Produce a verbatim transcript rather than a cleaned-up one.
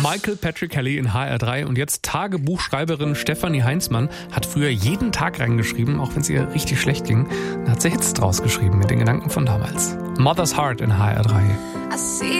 Michael Patrick Kelly in H R drei und jetzt Tagebuchschreiberin Stefanie Heinzmann hat früher jeden Tag reingeschrieben, auch wenn es ihr richtig schlecht ging. Dann hat sie Hits draus geschrieben mit den Gedanken von damals. Mother's Heart in H R drei.